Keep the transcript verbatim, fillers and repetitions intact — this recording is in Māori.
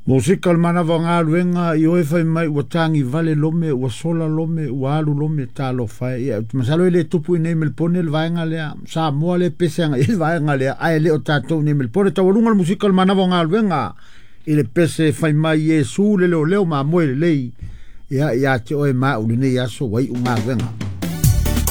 Musika le mana wanga luenga i oe fai mai ua tangi vale lome, ua sola lome, ua alu lome talo fai. Ia, masalo ele tupu i nei melpone le vaenga lea, sa moa le peseanga i le vaenga lea, ae le o tatou nei melpone. Tawarunga le musika le mana wanga luenga i le pese fai mai Yesu le leo leo ma moe le lei. Ia, ia te oe maa uli nei aso wai unga luenga.